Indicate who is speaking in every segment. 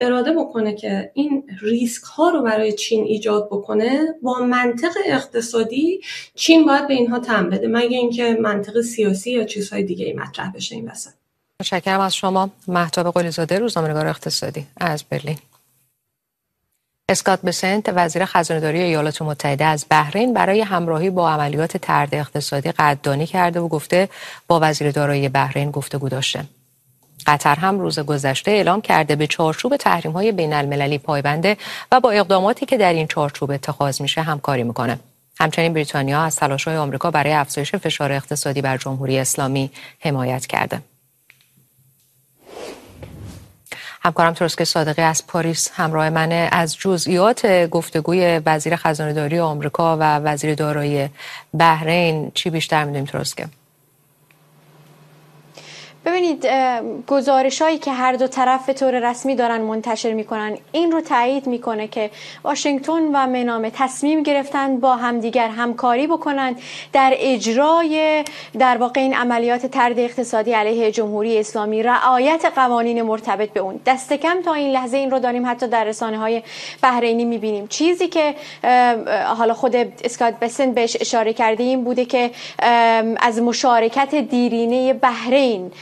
Speaker 1: اراده بکنه که این ریسک ها رو برای چین ایجاد بکنه، با منطق اقتصادی چین باید به اینها تن بده، مگه اینکه منطق سیاسی یا چیزهای دیگه ای مطرح بشه این وسط.
Speaker 2: متشکرم از شما. مهتاب قلی‌زاده، روزنامه‌نگار اقتصادی از برلین. اسکات بسنت، وزیر خزانه‌داری ایالات متحده از بحرین، برای همراهی با عملیات طرد اقتصادی قدردانی کرده و گفته با وزیر دارایی بحرین گفتگو داشته. قطر هم روز گذشته اعلام کرده به چارچوب تحریم‌های بین‌المللی پایبنده و با اقداماتی که در این چارچوب اتخاذ میشه همکاری میکنه. همچنین بریتانیا از تلاش‌های آمریکا برای افزایش فشار اقتصادی بر جمهوری اسلامی حمایت کرده. همکارم تروسک صادقی از پاریس همراه منه. از جزئیات گفتگوی وزیر خزانه‌داری آمریکا و وزیر دارایی بحرین چی بیشتر می‌دونیم تروسک؟
Speaker 3: ببینید، گزارش‌هایی که هر دو طرف به طور رسمی دارن منتشر میکنن این رو تایید میکنه که واشنگتن و منامه تصمیم گرفتن با همدیگر همکاری بکنند در اجرای در واقع این عملیات طرد اقتصادی علیه جمهوری اسلامی، رعایت قوانین مرتبط به اون. دست کم تا این لحظه این رو داریم حتی در رسانه‌های بحرینی میبینیم. چیزی که حالا خود اسکات بسنت بهش اشاره کرده این بوده که از مشارکت دیرینه بحرین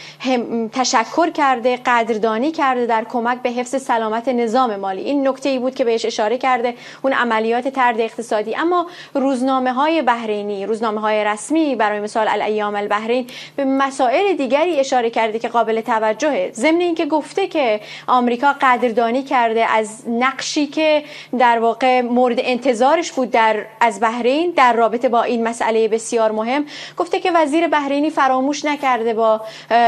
Speaker 3: تشکر کرده، قدردانی کرده در کمک به حفظ سلامت نظام مالی. این نکته‌ای بود که بهش اشاره کرده، اون عملیات طرد اقتصادی. اما روزنامه‌های بحرینی، روزنامه‌های رسمی برای مثال الایام البحرین، به مسائل دیگری اشاره کرده که قابل توجهه. ضمن اینکه گفته که آمریکا قدردانی کرده از نقشی که در واقع مورد انتظارش بود از بحرین در رابطه با این مسئله بسیار مهم. گفته که وزیر بحرینی فراموش نکرده با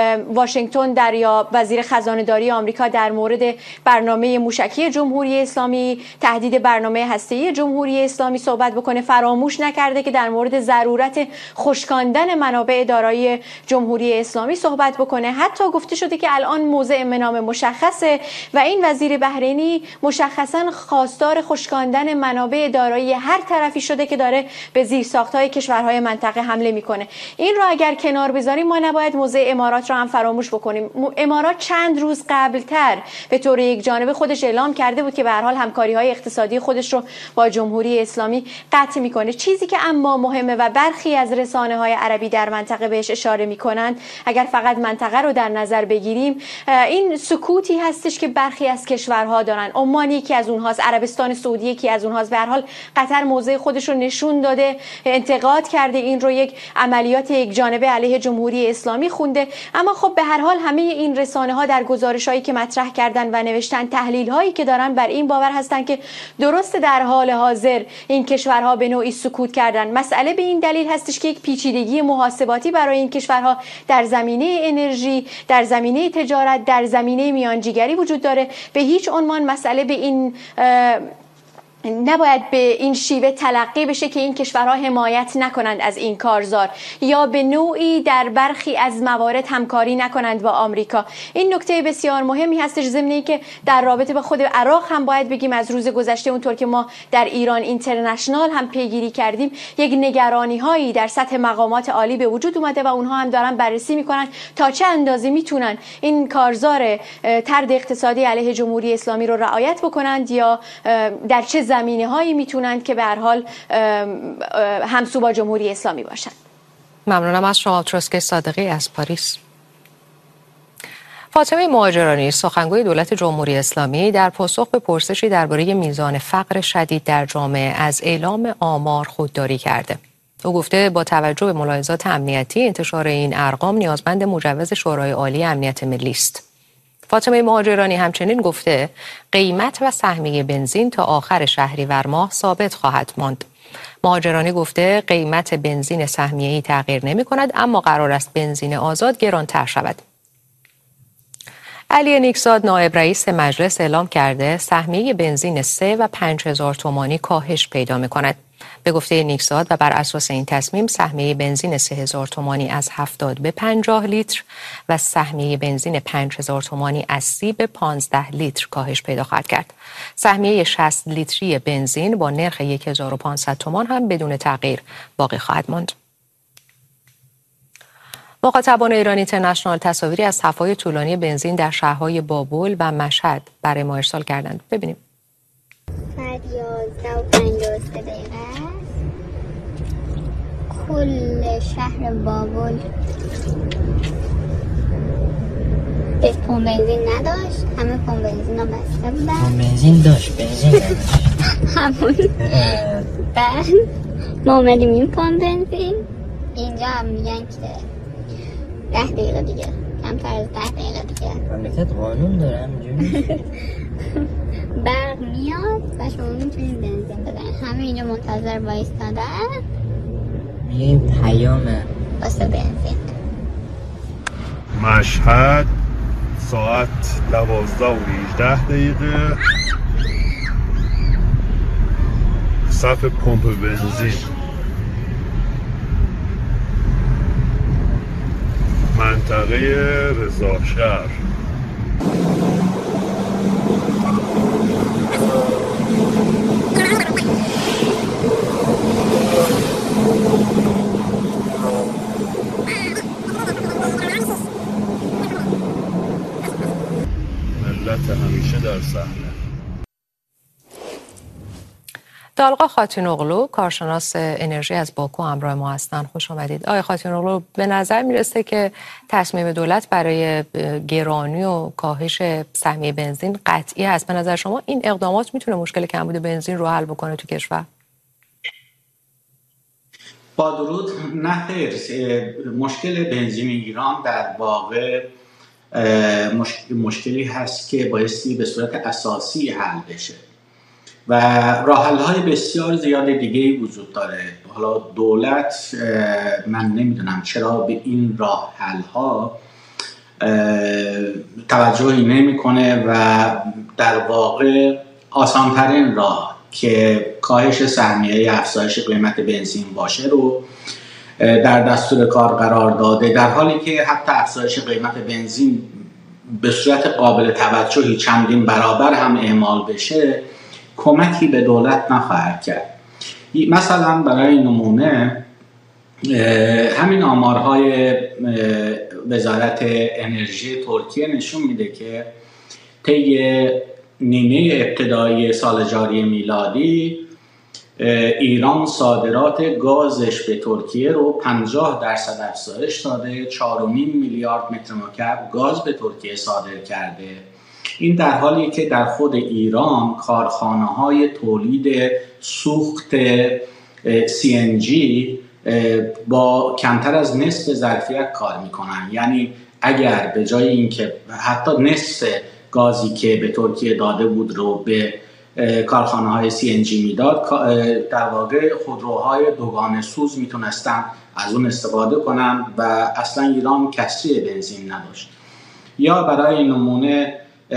Speaker 3: واشنگتن یا وزیر خزانه‌داری آمریکا در مورد برنامه موشکی جمهوری اسلامی، تهدید برنامه هسته‌ای جمهوری اسلامی صحبت بکنه. فراموش نکرده که در مورد ضرورت خشکاندن منابع دارایی جمهوری اسلامی صحبت بکنه. حتی گفته شده که الان موضع منامه مشخصه و این وزیر بحرینی مشخصاً خواستار خشکاندن منابع دارایی هر طرفی شده که داره به زیرساخت‌های کشورهای منطقه حمله میکنه. این رو اگر کنار بذاریم، ما نباید موضع امارات رو هم فراموش بکنیم. امارات چند روز قبلتر به طور یک جانبه خودش اعلام کرده بود که به هر حال همکاری‌های اقتصادی خودش رو با جمهوری اسلامی قطع میکنه. چیزی که اما مهمه و برخی از رسانه‌های عربی در منطقه بهش اشاره میکنند، اگر فقط منطقه رو در نظر بگیریم، این سکوتی هستش که برخی از کشورها دارن. عمان یکی از اونهاست، عربستان سعودی یکی از اونهاست. به هر حال قطر موضع خودش رو نشون داده، انتقاد کرده، این رو یک عملیات یک جانبه علیه جمهوری اسلامی خونده. اما خب به هر حال همه این رسانه ها در گزارش‌هایی که مطرح کردن و نوشتن، تحلیل هایی که دارن، بر این باور هستن که درست در حال حاضر این کشورها به نوعی سکوت کردن. مسئله به این دلیل هستش که یک پیچیدگی محاسباتی برای این کشورها در زمینه انرژی، در زمینه تجارت، در زمینه میانجیگری وجود داره. به هیچ عنوان مسئله به این نباید به این شیوه تلقی بشه که این کشورها حمایت نکنند از این کارزار یا به نوعی در برخی از موارد همکاری نکنند با آمریکا. این نکته بسیار مهمی هستش. ضمن اینکه در رابطه با خود عراق هم باید بگیم از روز گذشته، اونطور که ما در ایران اینترنشنال هم پیگیری کردیم، یک نگرانی هایی در سطح مقامات عالی به وجود اومده و اونها هم دارن بررسی میکنن تا چه اندازه میتونن این کارزار طرد اقتصادی علیه جمهوری اسلامی رو رعایت بکنند یا در چه زمینه‌هایی میتونند که به هر حال همسو با جمهوری اسلامی باشند.
Speaker 2: ممنونم از شما تروسک صادقی از پاریس. فاطمه مهاجرانی، سخنگوی دولت جمهوری اسلامی، در پاسخ به پرسشی درباره میزان فقر شدید در جامعه از اعلام آمار خودداری کرده. او گفته با توجه به ملاحظات امنیتی، انتشار این ارقام نیازمند مجوز شورای عالی امنیت ملی است. فاطمه مهاجرانی همچنین گفته قیمت و سهمیه بنزین تا آخر شهریور ماه ثابت خواهد ماند. مهاجرانی گفته قیمت بنزین سهمیه‌ای تغییر نمی‌کند، اما قرار است بنزین آزاد گرانتر شود. علی نیکزاد، نایب رئیس مجلس، اعلام کرده سهمیه بنزین 3 و 5,000 تومانی کاهش پیدا می‌کند. به گفته نیکزاد و بر اساس این تصمیم، سهمیه بنزین 3,000 تومانی از 70 به 50 لیتر و سهمیه بنزین 5,000 تومانی از 30 به 15 لیتر کاهش پیدا خواهد کرد. سهمیه 60 لیتری بنزین با نرخ 1,500 تومان هم بدون تغییر باقی خواهد ماند. مخاطبان ایران اینترنشنال تصاویری از صف‌های طولانی بنزین در شهرهای بابل و مشهد برای ما ارسال کردند. ببینیم.
Speaker 4: ساعت 11:53 است. کل شهر بابل به پمپ بنزین نداشت، همه پمپ بنزین ها بسته بودن.
Speaker 5: پمپ بنزین داشت، بنزین نداشت.
Speaker 4: همون بعد ما اومدیم این پمپ بنزین، اینجا هم میگن که 10 دقیقه دیگه، کمتر از 10 دقیقه دیگه
Speaker 5: مملکت قانون داره همینجوری.
Speaker 4: برق میاد و شما میتونید بنزین بدن. همه اینجا منتظر وایستادن
Speaker 5: میگه پیامه
Speaker 4: واسه بنزین.
Speaker 6: مشهد ساعت 12:18 صف پمپ بنزین، منطقه رضاشهر. ملت همیشه در صحنه.
Speaker 2: دالقا خاتونوغلو، کارشناس انرژی از باکو همراه ما هستند. خوش آمدید. آقای خاتونوغلو، به نظر میرسه که تصمیم دولت برای گرانی و کاهش سهمیه بنزین قطعی است. به نظر شما این اقدامات میتونه مشکل کمبود بنزین رو حل بکنه تو کشور؟
Speaker 7: با درود. نه خیر، مشکل بنزین ایران در واقع مشکلی هست که بایستی به صورت اساسی حل بشه و راه حل‌های بسیار زیاد دیگه‌ای وجود داره. حالا دولت من نمیدونم چرا به این راه حل‌ها توجهی نمی‌کنه و در واقع آسان‌ترین راه که کاهش سهمیه افزایش قیمت بنزین باشه رو در دستور کار قرار داده، در حالی که حتی افزایش قیمت بنزین به صورت قابل توجهی چندین برابر هم اعمال بشه کمکی به دولت نخواهد کرد. مثلا برای نمونه همین آمارهای وزارت انرژی ترکیه نشون میده که طی نیمه ابتدایی سال جاری میلادی ایران صادرات گازش به ترکیه رو 50% افزایش داده، 4.5 میلیارد متر مکعب گاز به ترکیه صادر کرده. این در حالی که در خود ایران کارخانه‌های تولید سوخت CNG با کمتر از نصف ظرفیت کار میکنن. یعنی اگر به جای اینکه حتی نصف گازی که به ترکیه داده بود رو به کارخانه‌های CNG میداد، در واقع خودروهای دوگانه سوز میتونستن از اون استفاده کنن و اصلا ایران کسری بنزین نداشت. یا برای نمونه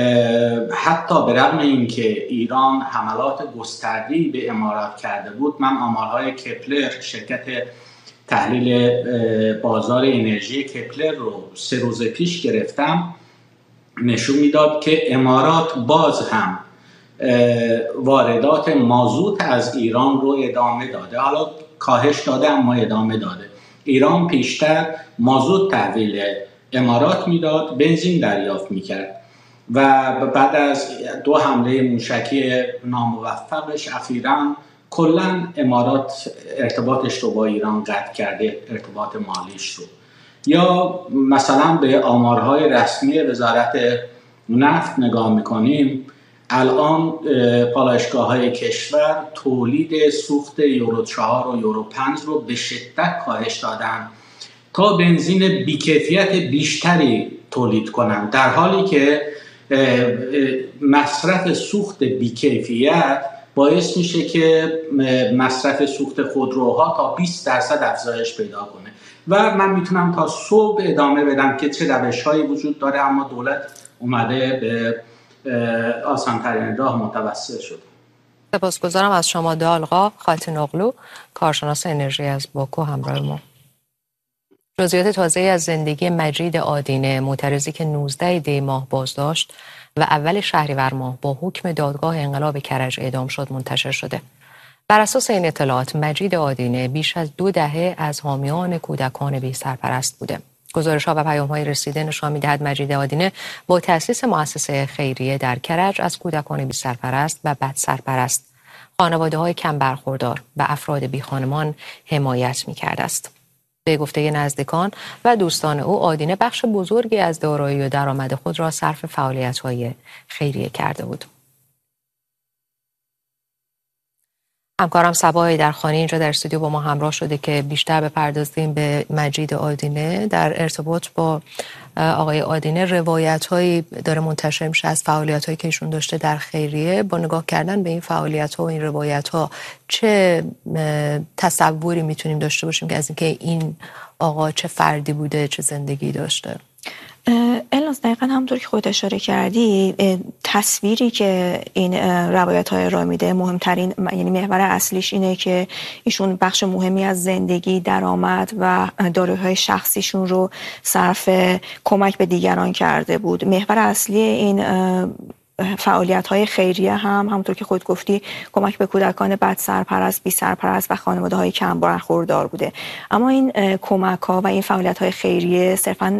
Speaker 7: حتی به رغم اینکه ایران حملات گسترده‌ای به امارات کرده بود، من آمارهای کپلر، شرکت تحلیل بازار انرژی کپلر رو 3 روز پیش گرفتم، نشون میداد که امارات باز هم واردات مازوت از ایران رو ادامه داده. حالا کاهش داده اما ادامه داده. ایران پیشتر مازوت تحویل امارات میداد، بنزین دریافت میکرد و بعد از 2 حمله موشکی ناموفقش اخیراً کلاً امارات ارتباطش رو با ایران قطع کرده، ارتباط مالیش رو. یا مثلا به آمارهای رسمی وزارت نفت نگاه میکنیم، الان پالایشگاه‌های کشور تولید سوخت یورو 4 و یورو 5 رو به شدت کاهش دادن تا بنزین بی‌کیفیت بیشتری تولید کنند، در حالی که مصرف سوخت بی‌کیفیت باعث میشه که مصرف سوخت خودروها تا 20% افزایش پیدا کنه. و من میتونم تا صبح ادامه بدم که چه روش‌هایی وجود داره، اما دولت اومده به آسان‌ترین راه متوسل شده.
Speaker 2: سپاسگزارم از شما دالقا خاتونوغلو، کارشناس انرژی از باکو همراه ما. جزئیات تازه‌ای از زندگی مجید آدینه، معترضی که 19 دی ماه بازداشت و اول شهریور ماه با حکم دادگاه انقلاب کرج اعدام شد منتشر شده. بر اساس این اطلاعات مجید آدینه بیش از 2 دهه از حامیان کودکان بی سرپرست بوده. گزارش‌ها و پیام‌های رسیده نشان می‌دهد مجید آدینه با تأسیس مؤسسه خیریه در کرج از کودکان بی سرپرست و بد سرپرست، خانواده‌های کم برخوردار و افراد بی خانمان حمایت می‌کرده است. به گفته نزدیکان و دوستان او، آدینه بخش بزرگی از دارایی و درآمد خود را صرف فعالیت‌های خیریه کرده بود. همکارم صبا در خانه اینجا در استودیو با ما همراه شده که بیشتر بپردازیم به مجید آدینه. در ارتباط با آقای آدینه روایت‌هایی داره منتشر میشه از فعالیت‌هایی که ایشون داشته در خیریه. با نگاه کردن به این فعالیت‌ها و این روایت‌ها چه تصوری میتونیم داشته باشیم که از اینکه این آقا چه فردی بوده، چه زندگی داشته؟
Speaker 8: الناز دقیقا همونطور که خودت اشاره کردی، تصویری که این روایت‌های ارائه میده مهمترین، یعنی محور اصلیش اینه که ایشون بخش مهمی از زندگی، درآمد و دارایی‌های شخصیشون رو صرف کمک به دیگران کرده بود. محور اصلی این فعالیت‌های خیریه همونطور که خود گفتی کمک به کودکان بد سرپرست، بی سرپرست و خانواده‌های کم برخوردار بوده. اما این کمک‌ها و این فعالیت‌های خیریه صرفاً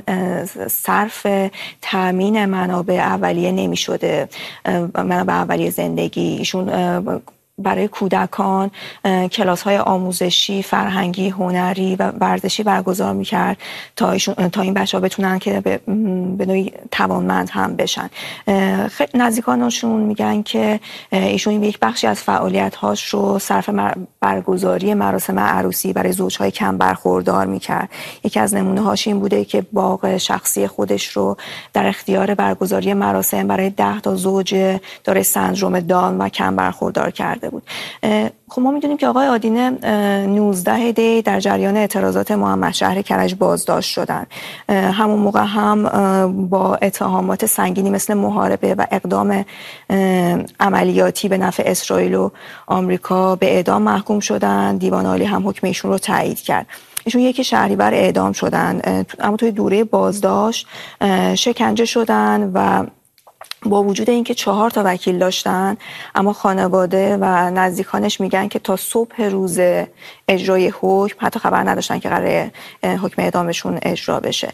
Speaker 8: صرف تامین منابع اولیه نمی‌شده، منابع اولیه زندگی. ایشون برای کودکان کلاس‌های آموزشی، فرهنگی، هنری و ورزشی برگزار می‌کرد تا این بچه‌ها بتونن که به نوعی توانمند هم بشن. نزدیکانشون میگن که ایشون یک بخشی از فعالیت‌هاش رو صرف برگزاری مراسم عروسی برای زوج‌های کم برخوردار می‌کرد. یکی از نمونه‌هاش این بوده که باغ شخصی خودش رو در اختیار برگزاری مراسم برای 10 تا زوج دارای سندرم داون و کم برخوردار کرد بود. خب ما میدونیم که آقای آدینه 19 دی در جریان اعتراضات محمدشهر کرج بازداشت شدن. همون موقع هم با اتهامات سنگینی مثل محاربه و اقدام عملیاتی به نفع اسرائیل و آمریکا به اعدام محکوم شدن. دیوان عالی هم حکم ایشون رو تایید کرد. ایشون 1 شهریور اعدام شدن، اما توی دوره بازداشت شکنجه شدن و با وجود اینکه 4 تا وکیل داشتن، اما خانواده و نزدیکانش میگن که تا صبح روز اجرای حکم حتی خبر نداشتن که قراره حکم اعدامشون اجرا بشه.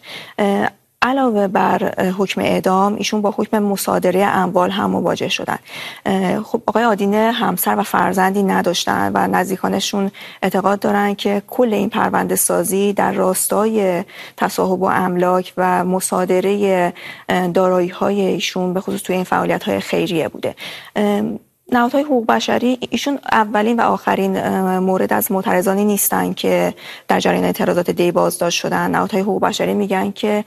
Speaker 8: علاوه بر حکم اعدام، ایشون با حکم مصادره اموال هم مواجه شدن. خب آقای آدینه همسر و فرزندی نداشتن و نزدیکانشون اعتقاد دارن که کل این پرونده سازی در راستای تصاحب املاک و مصادره دارایی‌های ایشون به خصوص توی این فعالیت‌های خیریه بوده. نهادهای حقوق بشری ایشون اولین و آخرین مورد از معترضانی نیستن که در جریان اعتراضات دی بازداشت شدن. نهادهای حقوق بشری میگن که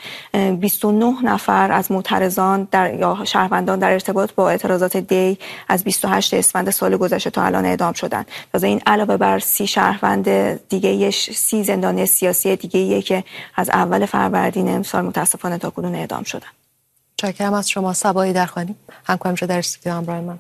Speaker 8: 29 نفر از معترضان یا شهروندان در ارتباط با اعتراضات دی از 28 اسفند سال گذشته تا الان اعدام شدن. تازه این علاوه بر 30 شهروند دیگه، 30 زندانی سیاسی دیگه‌ایه که از اول فروردین امسال متاسفانه تاکنون اعدام شدن.
Speaker 2: متشکرم از شما صبایی درخانی، همکارم در استودیو همراه من.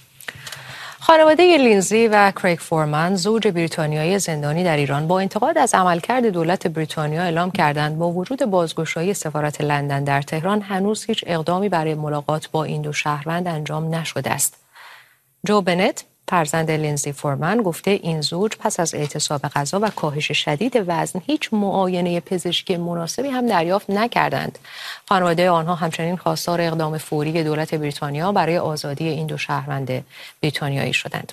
Speaker 2: خانواده لینزی و کریگ فورمن، زوج بریتانیایی زندانی در ایران، با انتقاد از عملکرد دولت بریتانیا اعلام کردند با وجود بازگشایی سفارت لندن در تهران هنوز هیچ اقدامی برای ملاقات با این دو شهروند انجام نشده است. جو بنت، فرزند لینزی فورمن، گفته این زوج پس از اعتصاب غذا و کاهش شدید وزن هیچ معاینه پزشکی مناسبی هم دریافت نکردند. خانواده آنها همچنین خواستار اقدام فوری دولت بریتانیا برای آزادی این دو شهروند بریتانیایی شدند.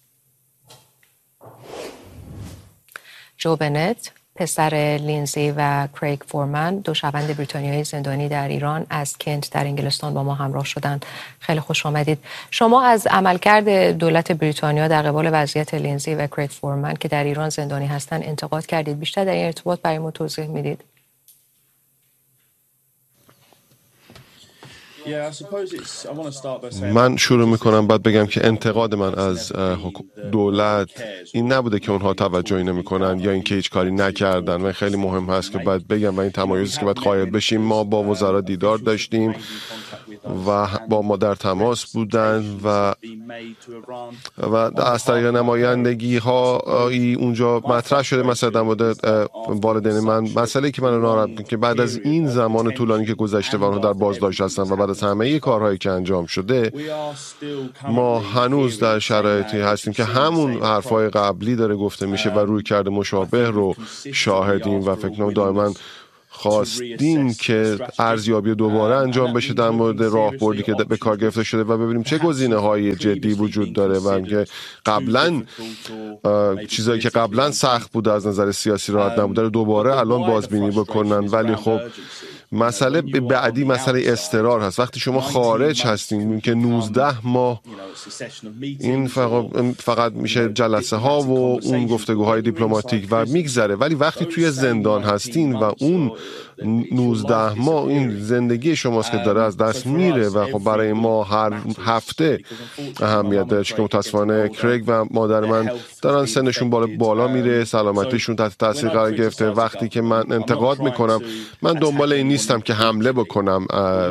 Speaker 2: جو بنت، پسر لینزی و کریگ فورمن، دو شهروند بریتانیایی زندانی در ایران، از کنت در انگلستان با ما همراه شدند. خیلی خوش آمدید. شما از عملکرد دولت بریتانیا در قبال وضعیت لینزی و کریگ فورمن که در ایران زندانی هستند انتقاد کردید. بیشتر در این ارتباط برای ما توضیح میدید؟
Speaker 9: من شروع میکنم بعد بگم که انتقاد من از دولت این نبوده که اونها توجهی نمیکنن یا اینکه هیچ کاری نکردن و خیلی مهم هست که باید بگم و این تمایزی که باید قائل بشیم. ما با وزرا دیدار داشتیم و با ما در تماس بودن و از طریق نمایندگی ها اونجا مطرح شده مثلا در مورد والدین من. مسئله که من ناراحت می‌کنه که بعد از این زمان طولانی که گذشته و اونها در بازداشت هستن و بعد از همه کارهایی که انجام شده، ما هنوز در شرایطی هستیم که همون حرفای قبلی داره گفته میشه و روی کرده مشابه رو شاهدیم و فکر کنم دائما خواستیم که ارزیابی دوباره انجام بشه در مورد راهبردی که به کار گرفته شده و ببینیم چه گزینه‌های جدی وجود داره و که قبلا چیزایی که قبلا سخت بود از نظر سیاسی راحت نبوده رو دوباره الان بازبینی بکنن. ولی خب مسئله بعدی مسئله اضطرار هست. وقتی شما خارج هستین که 19 ماه این فقط میشه جلسه ها و اون گفتگوهای دیپلماتیک و میگذره، ولی وقتی توی زندان هستین و اون 19 ماه این زندگی شماست که داره از دست میره و خب برای ما هر هفته اهمیت داره، چون متاسفانه کریگ و مادر من دارن سنشون بالا میره، سلامتیشون تحت تاثیر قرار گرفته. وقتی که من انتقاد میکنم، من دنبال این نیستم که حمله بکنم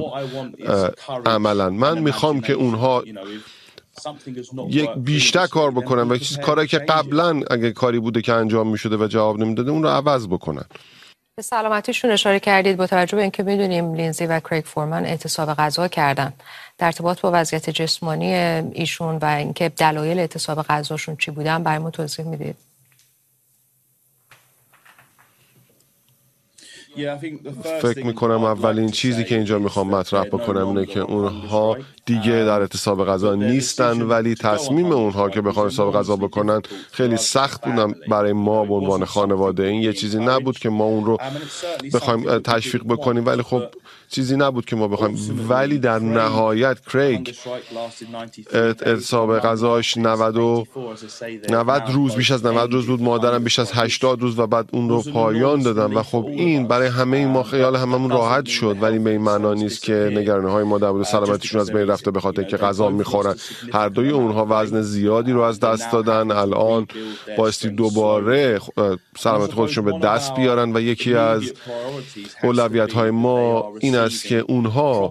Speaker 9: عملا، من میخوام که اونها یک بیشتر کار بکنن و کاری که قبلا اگه کاری بوده که انجام میشده و جواب نمیداده اون رو عوض بکنن.
Speaker 2: به سلامتیشون اشاره کردید. با توجه به اینکه میدونیم لینزی و کریگ فورمن اعتصاب غذا کردن، در ارتباط با وضعیت جسمانی ایشون و اینکه دلایل اعتصاب غذاشون چی بودن برای ما توضیح میدید؟
Speaker 9: فکر میکنم اولین چیزی که اینجا میخوام مطرح بکنم اینه که اونها دیگه در اعتصاب غذا نیستن، ولی تصمیم اونها که بخوان اعتصاب غذا بکنن خیلی سخت بودن برای ما به عنوان خانواده. این یه چیزی نبود که ما اون رو بخوایم تشویق بکنیم، ولی خب چیزی نبود که ما بخوایم. ولی در نهایت کریگ اعتصاب غذاش 90 روز، بیش از 90 روز بود، مادرم بیش از 80 روز و بعد اون رو پایان دادن و خب این برای همه ما خیال هممون راحت شد، ولی به این معنا نیست که نگرانی‌های ما در مورد سلامتیشون از بین رفته به خاطر که غذا میخورن. هر دوی اونها وزن زیادی رو از دست دادن، الان بایستی دوباره سلامتی خودشون به دست بیارن و یکی از اولویت‌های ما این است که اونها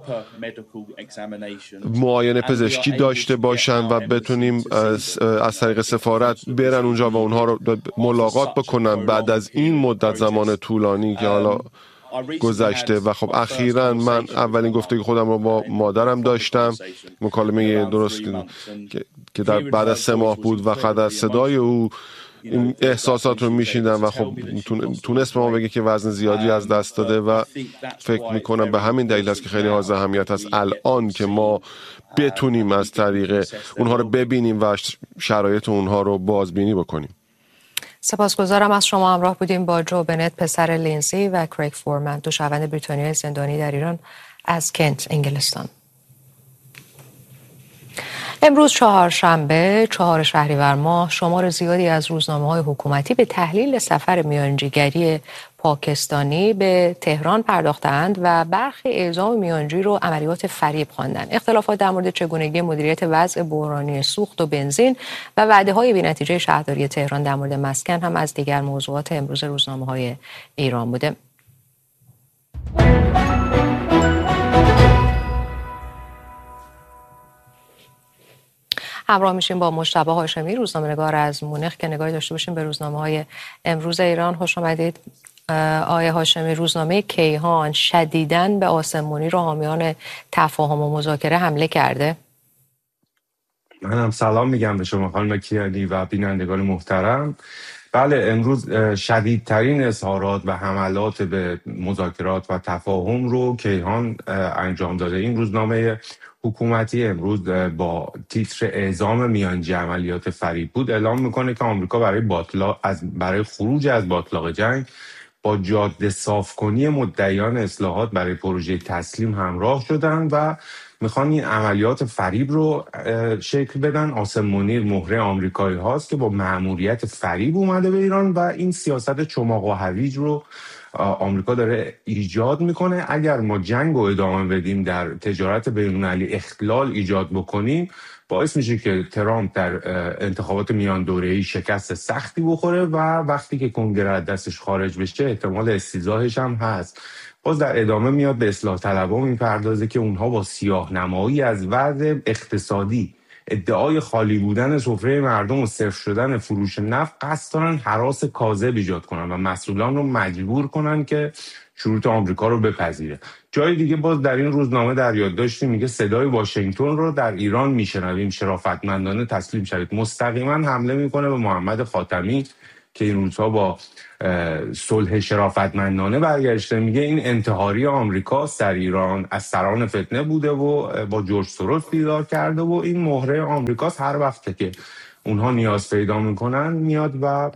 Speaker 9: معاینه پزشکی داشته باشن و بتونیم از طریق سفارت برن اونجا و اونها رو ملاقات بکنن بعد از این مدت زمان طولانی که حالا گذشته. و خب اخیراً من اولین گفتگو خودم رو با مادرم داشتم، مکالمه درست که در بعد از 3 ماه بود و خود از صدای او این احساسات رو میشیدم و خب تونست به ما بگه که وزن زیادی از دست داده و فکر میکنم به همین دلیل است که خیلی حائز اهمیت است الان که ما بتونیم از طریق اونها رو ببینیم و شرایط اونها رو بازبینی بکنیم.
Speaker 2: سپاسگزارم از شما. همراه بودیم با جو بنت، پسر لینزی و کریگ فورمن، 2 شهروند بریتانیایی زندانی در ایران از کنت، انگلستان. امروز چهارشنبه 4 شهریور ماه شمار زیادی از روزنامه‌های حکومتی به تحلیل سفر میانجیگری پاکستانی به تهران پرداختند و برخی اعزام میانجی رو عملیات فریب خواندند. اختلافات در مورد چگونگی مدیریت وضع بحرانی سوخت و بنزین و وعده‌های بی‌نتیجه شهرداری تهران در مورد مسکن هم از دیگر موضوعات امروز روزنامه‌های ایران بوده. همراه میشیم با مجتبی هاشمی، روزنامه‌نگار از مونیخ، که نگاهی داشته باشیم به روزنامه‌های امروز ایران. خوش آمدید آقای هاشمی. روزنامه کیهان شدیداً به قاسم منیر و حامیان تفاهم و مذاکره حمله کرده.
Speaker 10: منم سلام میگم به شما خانم کیانی و بینندگان محترم. بله، امروز شدیدترین اظهارات و حملات به مذاکرات و تفاهم رو کیهان انجام داده. این روزنامه حکومتی امروز با تیتر اعزام میانجی عملیات فریب بود اعلام میکنه که آمریکا برای خروج از باتلاق جنگ با جاده صاف‌کنی مدعیان اصلاحات برای پروژه تسلیم همراه شدن و میخوان این عملیات فریب رو شکل بدن. قاسم منیر مهره آمریکایی هاست که با مأموریت فریب اومده به ایران و این سیاست چماق و هویج رو آمریکا داره ایجاد میکنه. اگر ما جنگ رو ادامه بدیم، در تجارت بین‌المللی اختلال ایجاد بکنیم، باعث میشه که ترامپ در انتخابات میان دوره‌ای شکست سختی بخوره و وقتی که کنگره از دستش خارج بشه احتمال استیضاحش هم هست. باز در ادامه میاد به اصلاح طلبها میپردازه که اونها با سیاه‌نمایی از وضع اقتصادی، ادعای خالی بودن سفره مردم و صفر شدن فروش نفت قصد دارن هراس کاذب ایجاد کنن و مسئولان رو مجبور کنن که شروط آمریکا رو بپذیره. جای دیگه باز در این روزنامه در یادداشتی میگه صدای واشنگتن رو در ایران میشنویم، شرافتمندانه تسلیم شوید. مستقیما حمله میکنه به محمد خاتمی که این روزها با صلح شرافتمندانه برگشته، میگه این انتحاری آمریکاست در ایران، از سران فتنه بوده و با جورج سوروس دیدار کرده و این مهره آمریکاست، هر وقت که اونها نیاز پیدا میکنن میاد و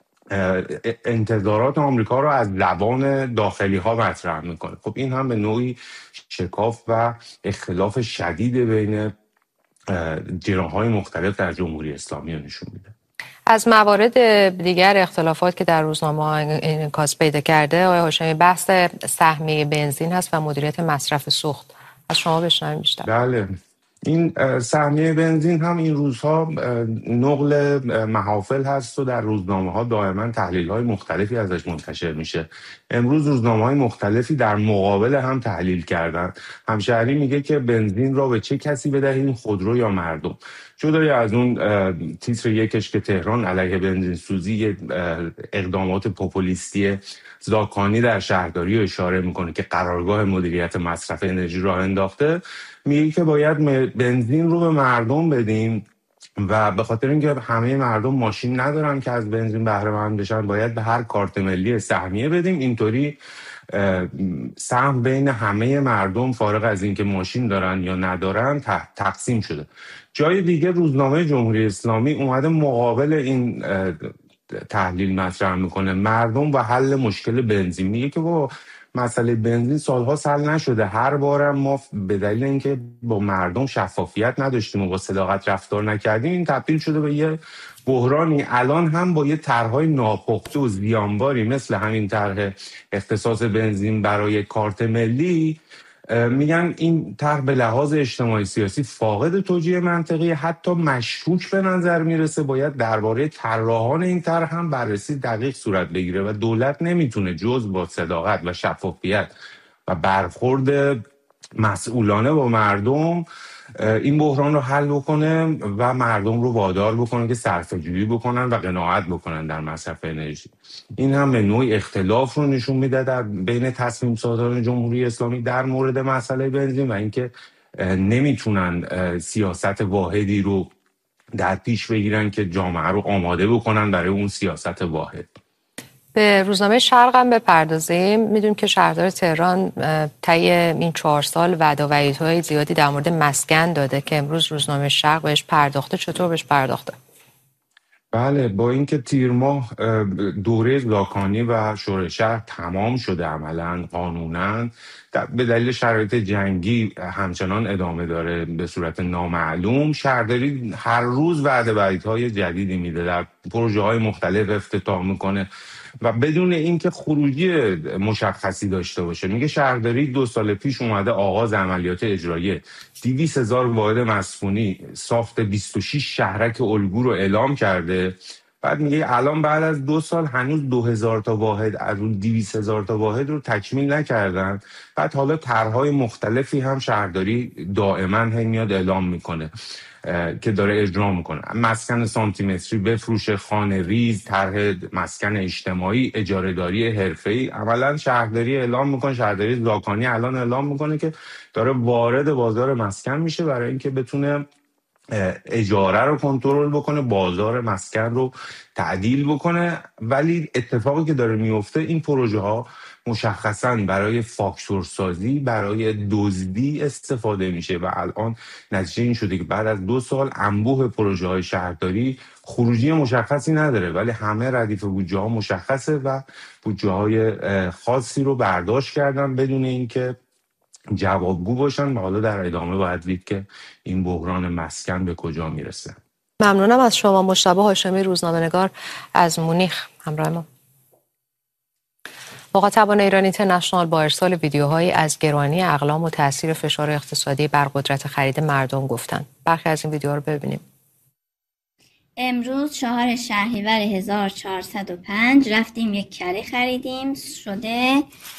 Speaker 10: انتظارات آمریکا رو از زبان داخلی ها مطرح میکنه. خب این هم به نوعی شکاف و اختلاف شدید بین جناح‌های مختلف در جمهوری اسلامی رو نشون میده.
Speaker 2: از موارد دیگر اختلافات که در روزنامه‌ها انعکاس پیدا کرده آقای هاشمی بحث سهمیه بنزین هست و مدیریت مصرف سوخت. از شما بشنویم بیشتر.
Speaker 10: بله، این سهمیه بنزین هم این روزها نقل محافل هست و در روزنامه‌ها دائما تحلیل‌های مختلفی ازش منتشر میشه. امروز روزنامه‌های مختلفی در مقابل هم تحلیل کردن. همشهری میگه که بنزین را به چه کسی بدهیم، خودرو یا مردم. جدای از اون تیتر یکش که تهران علیه بنزین سوزی اقدامات پوپولیستی زاکانی در شهرداری رو اشاره میکنه که قرارگاه مدیریت مصرف انرژی راه انداخته، میگه که باید بنزین رو به مردم بدیم و به خاطر اینکه همه مردم ماشین ندارن که از بنزین بهره مند بشن باید به هر کارت ملی سهمیه بدیم. اینطوری سهم بین همه مردم فارغ از اینکه ماشین دارن یا ندارن تقسیم شده. جای دیگه روزنامه جمهوری اسلامی اومده مقابل این تحلیل مطرح میکنه، مردم و حل مشکل بنزین. میگه که با مسئله بنزین سالها حل نشده، هر بارم ما به دلیل اینکه با مردم شفافیت نداشتیم و با صداقت رفتار نکردیم این تبدیل شده به یه بحرانی. الان هم با یه طرح‌های ناپخته و زیانباری مثل همین طرح اختصاص بنزین برای کارت ملی، میگن این طرح به لحاظ اجتماعی سیاسی فاقد توجیه منطقی، حتی مشکوک به نظر میرسه. باید درباره طراحان این طرح هم بررسی دقیق صورت بگیره و دولت نمیتونه جز با صداقت و شفافیت و برخورد مسئولانه با مردم این بحران رو حل بکنه و مردم رو وادار بکنه که صرفه‌جویی بکنن و قناعت بکنن در مصرف انرژی. این هم به نوعی اختلاف رو نشون میده در بین تصمیم سازان جمهوری اسلامی در مورد مسئله بنزین و اینکه نمیتونن سیاست واحدی رو در پیش بگیرن که جامعه رو آماده بکنن برای اون سیاست واحد.
Speaker 2: به روزنامه شرق هم بپردازیم. میدونیم که شهردار تهران طی این 4 سال وعده و وعیدهای زیادی در مورد مسکن داده که امروز روزنامه شرق بهش پرداخته. چطور بهش پرداخته؟
Speaker 10: بله، با اینکه تیر ماه دوره زاکانی و شورای شهر تمام شده عملاً قانوناً، به دلیل شرایط جنگی همچنان ادامه داره به صورت نامعلوم. شهرداری هر روز وعده وعیدهای جدیدی میده، در پروژه‌های مختلف افتتاح میکنه و بدون اینکه خروجی مشخصی داشته باشه. میگه شهرداری 2 سال پیش اومده آغاز عملیات اجرایی 200,000 واحد مسکونی ساخت 26 شهرک الگو رو اعلام کرده. بعد میگه الان بعد از 2 سال هنوز 2,000 تا واحد از اون 200,000 تا واحد رو تکمیل نکردن. بعد حالا طرح‌های مختلفی هم شهرداری دائما میاد اعلام میکنه که داره اجرا میکنه. مسکن سانتیمتری بفروشه، خانه ریز، طرح مسکن اجتماعی، اجاره داری حرفه‌ای. عملاً شهرداری اعلام میکنه، شهرداری زاکانی الان اعلام میکنه که داره وارد بازار مسکن میشه برای اینکه بتونه اجاره رو کنترل بکنه، بازار مسکن رو تعدیل بکنه. ولی اتفاقی که داره میفته این پروژه ها مشخصاً برای فاکتور سازی، برای دزدی استفاده میشه و الان نتیجه این شده که بعد از 2 سال انبوه پروژه های شهرداری خروجی مشخصی نداره، ولی همه ردیف بودجه ها مشخصه و بودجه های خاصی رو برداشت کردن بدون اینکه جوابگو باشن و حالا در ادامه باید دید که این بحران مسکن به کجا میرسه.
Speaker 2: ممنونم از شما مجتبی هاشمی، روزنامه‌نگار از مونیخ همراه ما. مخاطبان ایران اینترنشنال با ارسال ویدیوهایی از گرانی اقلام و تاثیر فشار اقتصادی بر قدرت خرید مردم گفتند. برخی از این ویدیوها رو ببینیم.
Speaker 4: امروز 4 شهریور 1405 رفتیم یک کره خریدیم، شده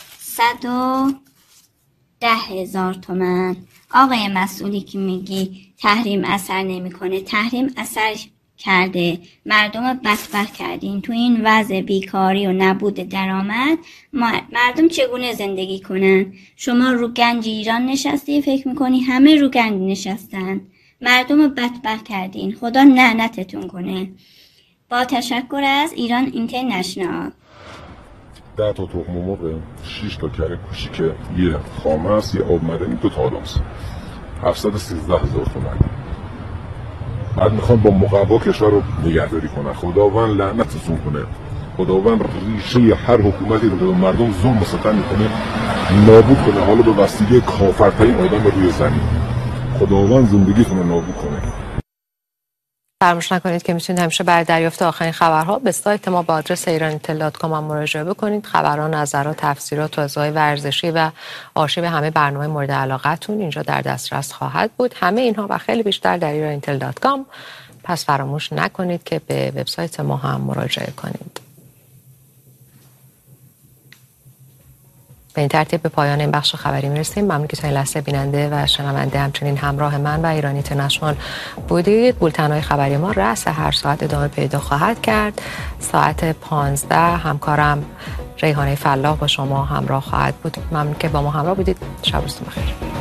Speaker 4: 110,000 تومان. آقای مسئولی که میگی تحریم اثر نمیکنه، تحریم اثر کرده، مردم بدبخت کردین. تو این وضع بیکاری و نبود درآمد مردم چگونه زندگی کنن؟ شما رو گنج ایران نشستی، فکر میکنی همه رو گنج نشستن. مردم بدبخت کردین، خدا لعنتتون کنه. با تشکر از ایران اینترنشنال.
Speaker 11: 10 تا تخم مرغ، 6 تا کره کوچیک، یه خامه است، یه آب معدنی، 2 تا آدامس، 713,000 تومان. بعد میخوان با مقوا کشور رو نگهداری کنن. خداوند لعنتتون کنه. خداوند ریشه هر حکومتی رو به مردم ظلم و ستم میکنه نابود کنه، حالا به وسیله کافرترین آدم روی زمین. خداوند زندگیتون رو نابود کنه.
Speaker 2: فراموش نکنید که میتونید همیشه برای دریافت آخرین خبرها به سایت ما با آدرس iranitel.com هم مراجعه بکنید. خبرها، نظرات، تفسیرات، توضیحات ورزشی و آرشیو همه برنامه مورد علاقتون اینجا در دسترس خواهد بود. همه اینها و خیلی بیشتر در iranitel.com. پس فراموش نکنید که به وبسایت ما هم مراجعه کنید. به این ترتیب به پایان این بخش خبری میرسیم. ممنون که تا این لحظه بیننده و شنونده همچنین همراه من و ایران اینترنشنال بودید. بولتن‌های خبری ما رأس هر ساعت ادامه پیدا خواهد کرد. ساعت 15 همکارم ریحانه فلاح با شما همراه خواهد بود. ممنون که با ما همراه بودید. شب روزتون بخیر.